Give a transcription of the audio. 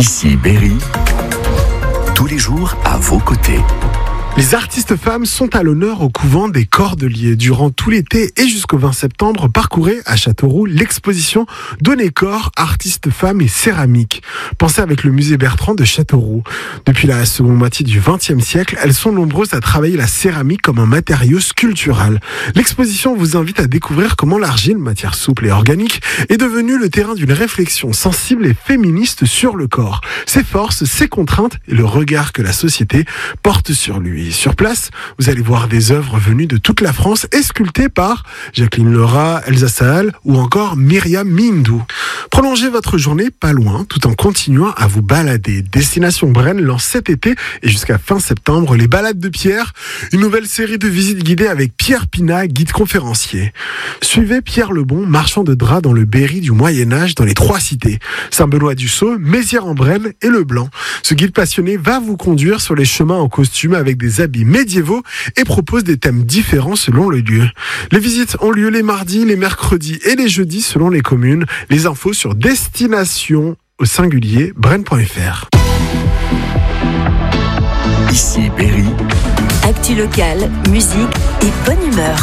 Ici Berry, tous les jours à vos côtés. Les artistes femmes sont à l'honneur au couvent des Cordeliers. Durant tout l'été et jusqu'au 20 septembre, parcourez à Châteauroux l'exposition Donner corps, artistes femmes et céramique. Pensez avec le musée Bertrand de Châteauroux. Depuis la seconde moitié du XXe siècle, elles sont nombreuses à travailler la céramique comme un matériau sculptural. L'exposition vous invite à découvrir comment l'argile, matière souple et organique, est devenue le terrain d'une réflexion sensible et féministe sur le corps, ses forces, ses contraintes et le regard que la société porte sur lui. Sur place, vous allez voir des œuvres venues de toute la France et sculptées par Jacqueline Lerat, Elsa Sahal ou encore Myriam Mindou. Prolongez votre journée pas loin tout en continuant à vous balader. Destination Brenne lance cet été et jusqu'à fin septembre les balades de Pierre, une nouvelle série de visites guidées avec Pierre Pinat, guide conférencier. Suivez Pierre Lebon, marchand de draps dans le Berry du Moyen-Âge dans les 3 cités, Saint-Benoît-du-Sault, Mézières-en-Brenne et Le Blanc. Ce guide passionné va vous conduire sur les chemins en costume avec des habits médiévaux et propose des thèmes différents selon le lieu. Les visites ont lieu les mardis, les mercredis et les jeudis selon les communes. Les infos sur destination au singulier brenne.fr. Ici Berry. Actu locale, musique et bonne humeur.